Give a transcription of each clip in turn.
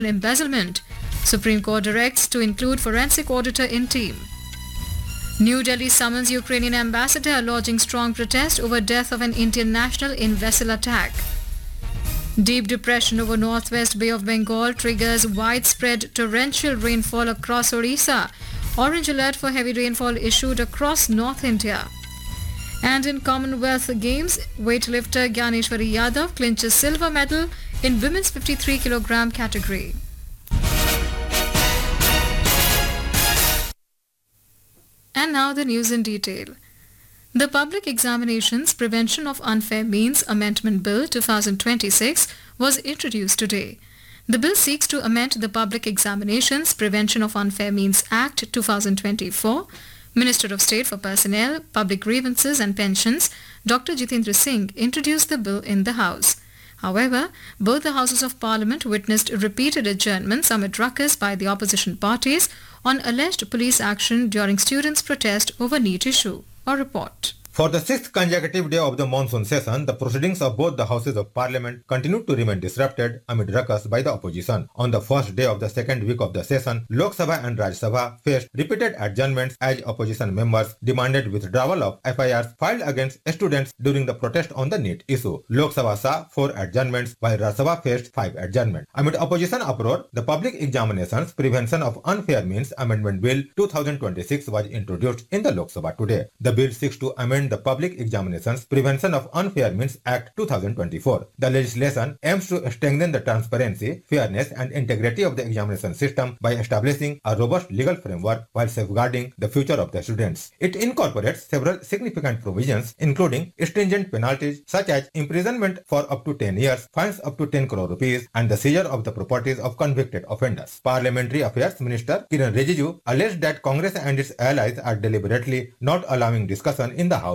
embezzlement. Supreme Court directs to include forensic auditor in team. New Delhi summons Ukrainian ambassador lodging strong protest over death of an Indian national in vessel attack. Deep depression over northwest Bay of Bengal triggers widespread torrential rainfall across Orissa. Orange alert for heavy rainfall issued across North India. And in Commonwealth Games, weightlifter Gyaneshwari Yadav clinches silver medal in women's 53 kg category. And now the news in detail. The Public Examinations Prevention of Unfair Means Amendment Bill 2026 was introduced today. The bill seeks to amend the Public Examinations Prevention of Unfair Means Act 2024. Minister of State for Personnel, Public Grievances and Pensions, Dr. Jitendra Singh, introduced the bill in the House. However, both the Houses of Parliament witnessed repeated adjournments amid ruckus by the opposition parties on alleged police action during students' protest over NEET issue. A report. For the sixth consecutive day of the monsoon session, the proceedings of both the Houses of Parliament continued to remain disrupted amid ruckus by the opposition. On the first day of the second week of the session, Lok Sabha and Rajya Sabha faced repeated adjournments as opposition members demanded withdrawal of FIRs filed against students during the protest on the NEET issue. Lok Sabha saw 4 adjournments while Rajya Sabha faced 5 adjournments. Amid opposition uproar, the Public Examinations Prevention of Unfair Means Amendment Bill 2026 was introduced in the Lok Sabha today. The bill seeks to amend the Public Examinations Prevention of Unfair Means Act 2024. The legislation aims to strengthen the transparency, fairness and integrity of the examination system by establishing a robust legal framework while safeguarding the future of the students. It incorporates several significant provisions including stringent penalties such as imprisonment for up to 10 years, fines up to 10 crore rupees and the seizure of the properties of convicted offenders. Parliamentary Affairs Minister Kiran Rijiju alleged that Congress and its allies are deliberately not allowing discussion in the House.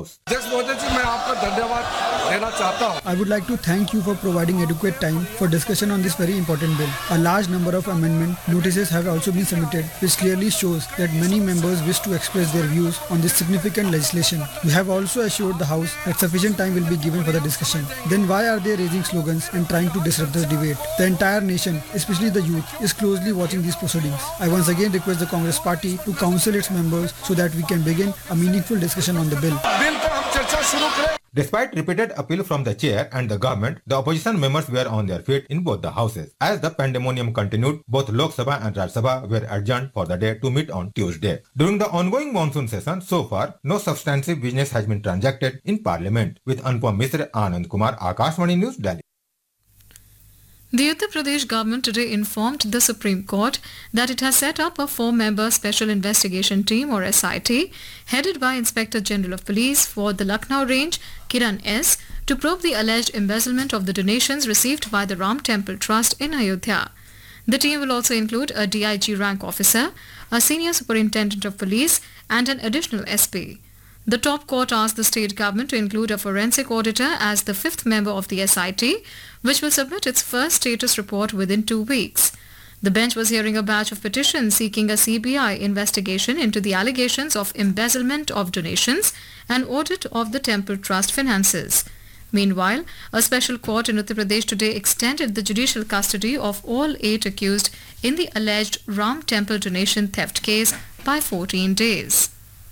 I would like to thank you for providing adequate time for discussion on this very important bill. A large number of amendment notices have also been submitted, which clearly shows that many members wish to express their views on this significant legislation. We have also assured the House that sufficient time will be given for the discussion. Then why are they raising slogans and trying to disrupt the debate? The entire nation, especially the youth, is closely watching these proceedings. I once again request the Congress party to counsel its members so that we can begin a meaningful discussion on the bill. Despite repeated appeal from the chair and the government, the opposition members were on their feet in both the houses. As the pandemonium continued, both Lok Sabha and Rajya Sabha were adjourned for the day to meet on Tuesday. During the ongoing monsoon session, so far, no substantive business has been transacted in Parliament. With Anupam Misra, Anand Kumar, Akashvani News, Delhi. The Uttar Pradesh government today informed the Supreme Court that it has set up a 4-member Special Investigation Team or SIT headed by Inspector General of Police for the Lucknow range, Kiran S, to probe the alleged embezzlement of the donations received by the Ram Temple Trust in Ayodhya. The team will also include a DIG rank officer, a senior superintendent of police and an additional SP. The top court asked the state government to include a forensic auditor as the 5th member of the SIT, which will submit its first status report within 2 weeks. The bench was hearing a batch of petitions seeking a CBI investigation into the allegations of embezzlement of donations and audit of the Temple Trust finances. Meanwhile, a special court in Uttar Pradesh today extended the judicial custody of all 8 accused in the alleged Ram Temple donation theft case by 14 days.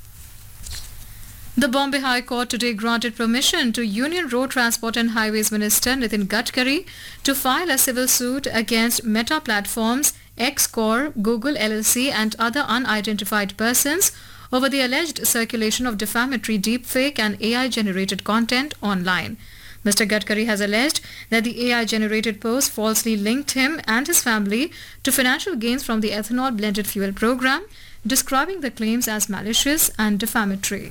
The Bombay High Court today granted permission to Union Road Transport and Highways Minister Nitin Gadkari to file a civil suit against Meta Platforms, X-Core, Google LLC and other unidentified persons over the alleged circulation of defamatory deepfake and AI-generated content online. Mr. Gadkari has alleged that the AI-generated post falsely linked him and his family to financial gains from the ethanol blended fuel program, describing the claims as malicious and defamatory.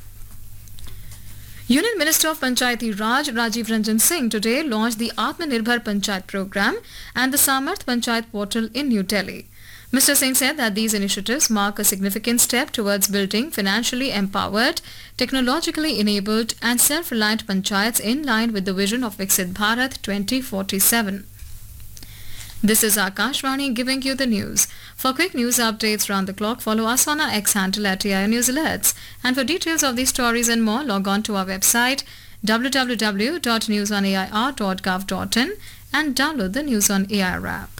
Union Minister of Panchayati Raj Rajiv Ranjan Singh today launched the Atmanirbhar Panchayat program and the Samarth Panchayat portal in New Delhi. Mr. Singh said that these initiatives mark a significant step towards building financially empowered, technologically enabled and self-reliant panchayats in line with the vision of Viksit Bharat 2047. This is Akashvani giving you the news. For quick news updates round the clock, follow us on our X handle at AIR News Alerts. And for details of these stories and more, log on to our website www.newsonair.gov.in and download the News on AIR app.